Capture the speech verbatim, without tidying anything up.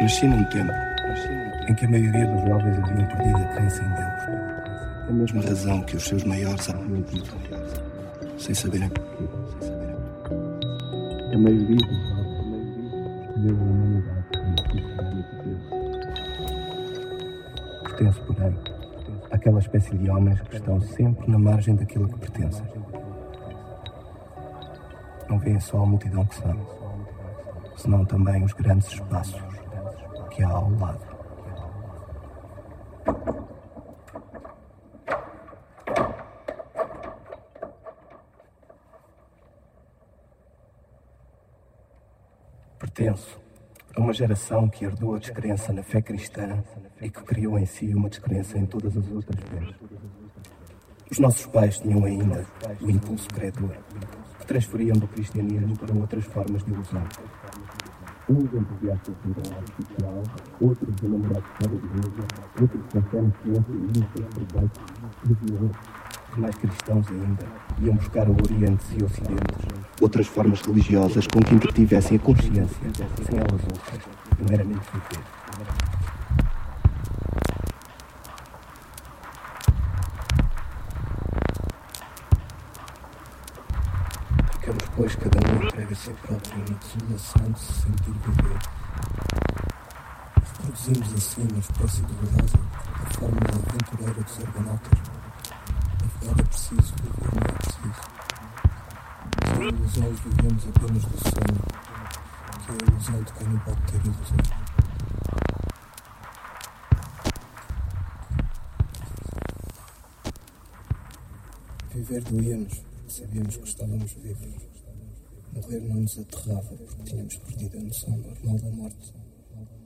Nasci num tempo em que a maioria dos jovens haviam perdido a crença em Deus. A mesma razão que os seus maiores haviam tido, sem saberem porquê. A maioria dos jovens escolheu a humanidade como felicidade de Deus. Pertence, porém, àquela espécie de homens que estão sempre na margem daquilo que pertencem. Não veem só a multidão que são, senão também os grandes espaços que há ao lado. Pertenço a uma geração que herdou a descrença na fé cristã e que criou em si uma descrença em todas as outras fés. Os nossos pais tinham ainda o impulso credor, que transferiam do cristianismo para outras formas de ilusão. Uns entusiastas de cultura artificial, outros enamorados de fora de igreja, outros com fé na ciência e nos seus proveitos, e os mais cristãos ainda iam buscar o Oriente e Ocidentes, outras formas religiosas com que entretivessem a consciência, sem elas outras, e meramente viver. Ficamos, pois, cada um entregue a si próprio na desolação de se sentir viver. Reproduzimos assim uma espécie de verdade, a fórmula aventureira dos argonautas. A verdade é preciso, viver não é preciso. Sem ilusões vivemos apenas do sonho, que é a ilusão de quem não pode ter ilusões. Viver doía-nos, sabíamos que estávamos vivos. Morrer não nos aterrava porque tínhamos perdido a noção normal da morte.